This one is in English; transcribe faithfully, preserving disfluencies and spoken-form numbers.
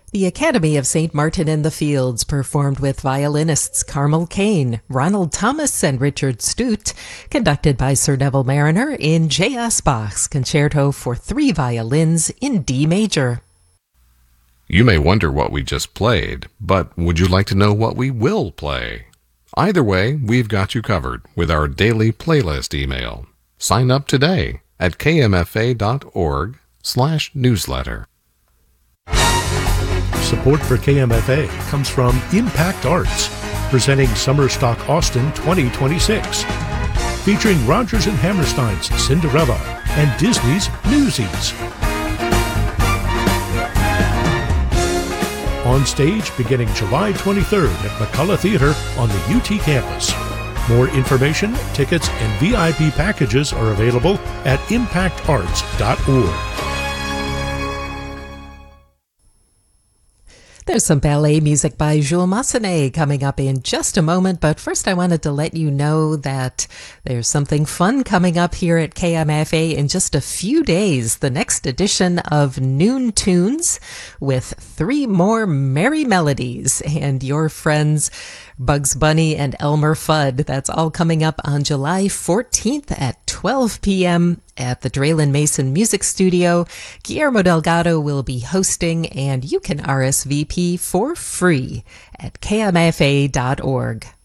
The Academy of Saint Martin in the Fields performed with violinists Carmel Kane, Ronald Thomas, and Richard Stute, conducted by Sir Neville Mariner in J S. Bach's Concerto for Three Violins in D major. You may wonder what we just played, but would you like to know what we will play? Either way, we've got you covered with our daily playlist email. Sign up today at kmfa.org slash newsletter. Support for K M F A comes from Impact Arts, presenting Summer Stock Austin twenty twenty-six, featuring Rodgers and Hammerstein's Cinderella and Disney's Newsies. On stage beginning July twenty-third at McCullough Theater on the U T campus. More information, tickets, and V I P packages are available at impact arts dot org. There's some ballet music by Jules Massenet coming up in just a moment, but first I wanted to let you know that there's something fun coming up here at K M F A in just a few days, the next edition of Noon Tunes with three more merry melodies and your friends Bugs Bunny and Elmer Fudd. That's all coming up on July fourteenth at twelve p.m. at the Draylen Mason Music Studio. Guillermo Delgado will be hosting, and you can R S V P for free at k m f a dot org.